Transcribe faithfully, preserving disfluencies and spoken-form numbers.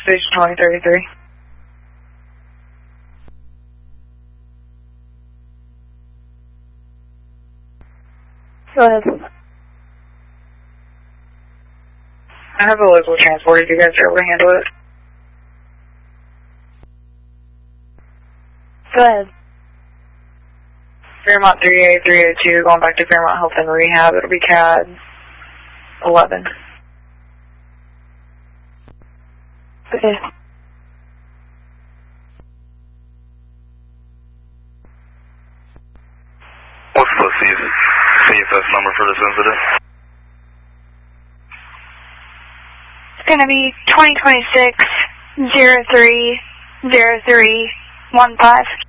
station twenty thirty-three. Go ahead. I have a local transport if you guys are able to handle it. Go ahead. Fairmont three A three oh two, going back to Fairmont Health and Rehab. It'll be C A D eleven. Okay. What's the C F S number for this incident? It's going to be twenty twenty-six zero three zero three one five.